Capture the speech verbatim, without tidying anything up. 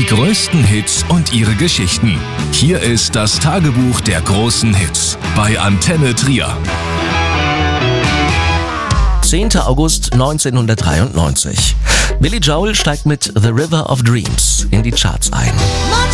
Die größten Hits und ihre Geschichten. Hier ist das Tagebuch der großen Hits bei Antenne Trier. zehnter August neunzehnhundertdreiundneunzig. Billy Joel steigt mit The River of Dreams in die Charts ein.